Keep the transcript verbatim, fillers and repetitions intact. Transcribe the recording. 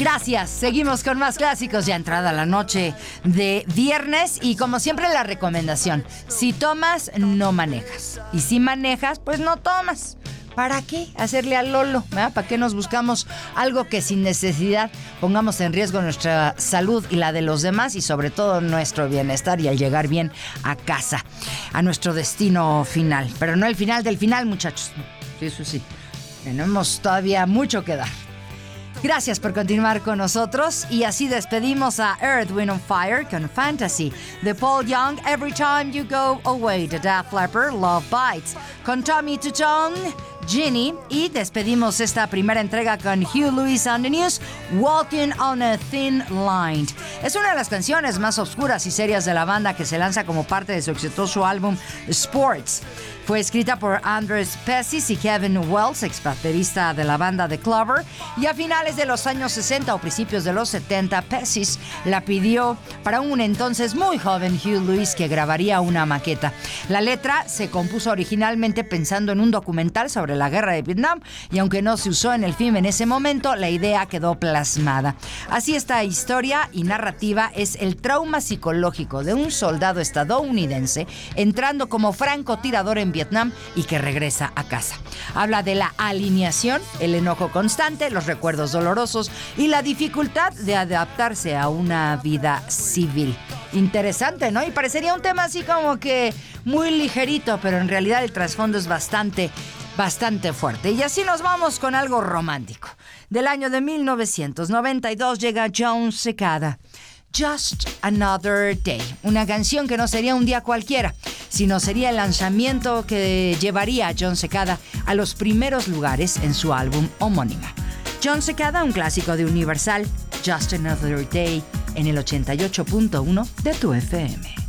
Gracias, seguimos con más clásicos ya entrada la noche de viernes y como siempre la recomendación, si tomas no manejas y si manejas pues no tomas. ¿Para qué hacerle al lolo? ¿Verdad? ¿Para qué nos buscamos algo que sin necesidad pongamos en riesgo nuestra salud y la de los demás y sobre todo nuestro bienestar y al llegar bien a casa, a nuestro destino final? Pero no el final del final, muchachos. Sí, eso sí. Tenemos todavía mucho que dar. Gracias por continuar con nosotros y así despedimos a Earth, Wind and Fire con Fantasy de Paul Young, Every Time You Go Away de Def Leppard, Love Bites con Tommy Tutone, Ginny y despedimos esta primera entrega con Hugh Lewis on the News, Walking on a Thin Line. Es una de las canciones más oscuras y serias de la banda que se lanza como parte de su exitoso álbum Sports. Fue escrita por Andres Pessis y Kevin Wells, ex baterista de la banda The Clover, y a finales de los años sesenta o principios de los setenta, Pessis la pidió para un entonces muy joven Hugh Lewis que grabaría una maqueta. La letra se compuso originalmente pensando en un documental sobre la guerra de Vietnam y aunque no se usó en el film en ese momento, la idea quedó plasmada. Así esta historia y narrativa es el trauma psicológico de un soldado estadounidense entrando como francotirador en Vietnam y que regresa a casa. Habla de la alineación, el enojo constante, los recuerdos dolorosos y la dificultad de adaptarse a una vida civil. Interesante, ¿no? Y parecería un tema así como que muy ligerito, pero en realidad el trasfondo es bastante, bastante fuerte. Y así nos vamos con algo romántico. Del año de mil novecientos noventa y dos llega Jon Secada. Just Another Day, una canción que no sería un día cualquiera, sino sería el lanzamiento que llevaría a Jon Secada a los primeros lugares en su álbum homónimo. Jon Secada, un clásico de Universal, Just Another Day, en el ochenta y ocho punto uno de tu F M.